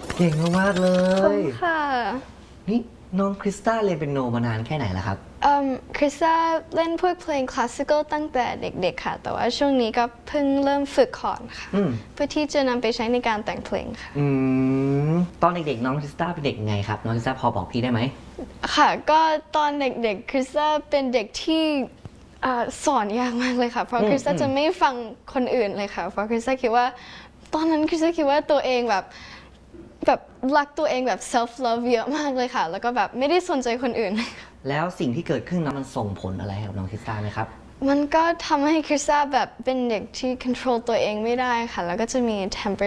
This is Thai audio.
เก่งมากๆเลขอบยคุณค่ะนี่น้องคริสตัลเรียนเปียโนมานานแค่ไหนแล้วครับคริสตาเล่นพวกเพลงคลาสสิคอลตั้งแต่เด็กๆค่ะแต่ว่าช่วงนี้ก็เพิ่งเริ่มฝึกคอร์ดค่ะเพื่อที่จะนำไปใช้ในการแต่งเพลงค่ะตอนเด็กๆน้องคริสตัลเป็นเด็กไงครับน้องคริสตัลพอบอกพี่ได้ไหมค่ะก็ตอนเด็กๆคริสตาเป็นเด็กที่สอนยากมากเลยค่ะเพราะคริสตาจะไม่ฟังคนอื่นเลยค่ะเพราะคริสตาคิดว่าตอนนั้นคริสตาคิดว่าตัวเองแบบรักตัวเองแบบ self love เยอะมากเลยค่ะแล้วก็แบบไม่ได้สนใจคนอื่นแล้วสิ่งที่เกิดขึ้นนั้นมันส่งผลอะไรกับน้องคริสตัลไหมครับมันก็ทำให้คริสตาแบบเป็นเด็กที่ control ตัวเองไม่ได้ค่ะแล้วก็จะมี temper